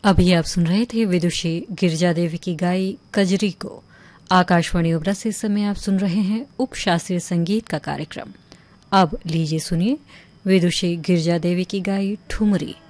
अभी आप सुन रहे थे विदुषी गिरिजा देवी की गाई कजरी को। आकाशवाणी ओबरा से इस समय आप सुन रहे हैं उपशास्त्रीय संगीत का कार्यक्रम। अब लीजिए सुनिए विदुषी गिरिजा देवी की गाई ठुमरी।